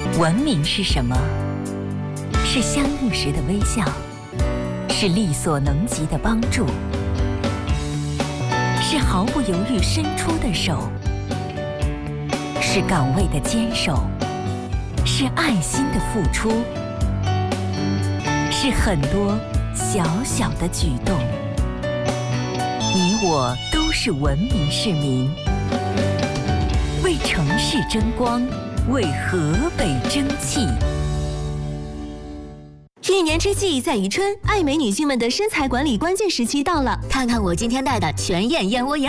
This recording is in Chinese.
文明是什么？是相遇时的微笑，是力所能及的帮助，是毫不犹豫伸出的手，是岗位的坚守，是爱心的付出，是很多小小的举动。你我都是文明市民，为城市争光，为河北争气。 一年之计在于春，爱美女性们的身材管理关键时期到了。 看看我今天带的全燕燕窝